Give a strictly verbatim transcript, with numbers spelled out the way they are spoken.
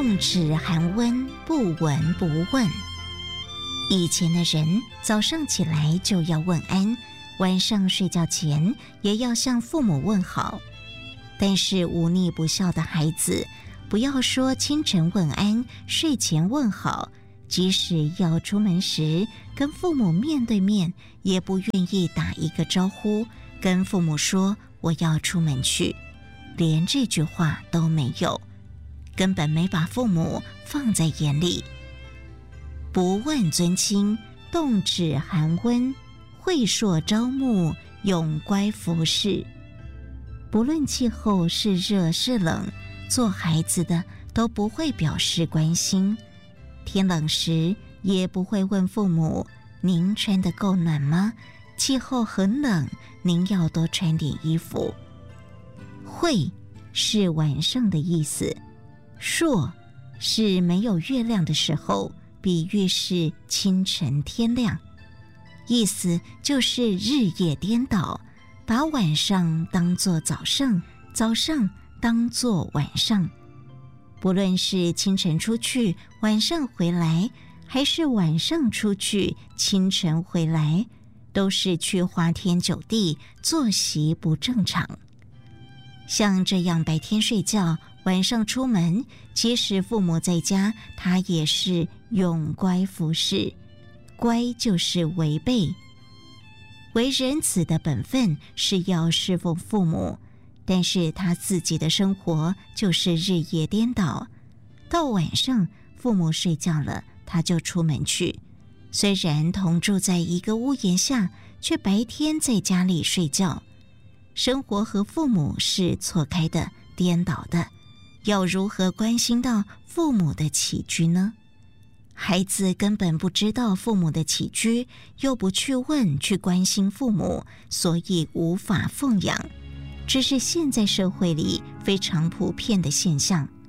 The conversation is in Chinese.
动止寒温，不闻不问。以前的人早上起来就要问安，晚上睡觉前也要向父母问好。但是忤逆不孝的孩子，不要说清晨问安，睡前问好，即使要出门时跟父母面对面，也不愿意打一个招呼，跟父母说我要出门去，连这句话都没有，根本没把父母放在眼里。不问尊亲，动止寒温，会硕朝暮，永乖服侍。不论气候是热是冷，做孩子的都不会表示关心。天冷时也不会问父母，您穿得够暖吗？气候很冷，您要多穿点衣服。会是晚上的意思，朔是没有月亮的时候，比喻是清晨天亮，意思就是日夜颠倒，把晚上当作早上，早上当作晚上。不论是清晨出去，晚上回来，还是晚上出去，清晨回来，都是去花天酒地，作息不正常。像这样白天睡觉，晚上出门，即使父母在家，他也是永乖服侍。乖就是违背。为人子的本分是要侍奉父母，但是他自己的生活就是日夜颠倒。到晚上父母睡觉了，他就出门去，虽然同住在一个屋檐下，却白天在家里睡觉。生活和父母是错开的，颠倒的，要如何关心到父母的起居呢？孩子根本不知道父母的起居，又不去问去关心父母，所以无法奉养。这是现在社会里非常普遍的现象。